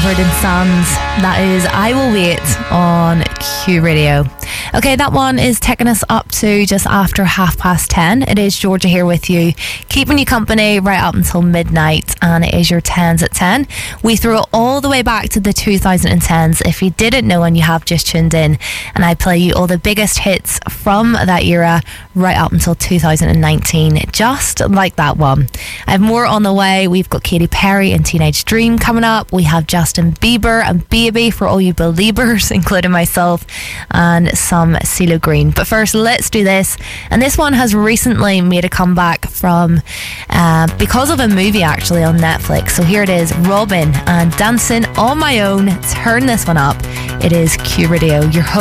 Covered in Sands. That is I Will Wait on Q Radio. Okay, that one is taking us up to just after 10:30. It is Georgia here with you, keeping you company right up until midnight, and it is your 10s at 10. We throw it all the way back to the 2010s if you didn't know and you have just tuned in, and I play you all the biggest hits from that era right up until 2019, just like that one. I have more on the way. We've got Katy Perry and Teenage Dream coming up. We have Justin Bieber and Baby for all you believers, including myself, and some CeeLo Green. But first, let's do this. And this one has recently made a comeback from because of a movie actually on Netflix. So here it is, Robyn and Dancing on My Own. Turn this one up. It is Q Radio, your host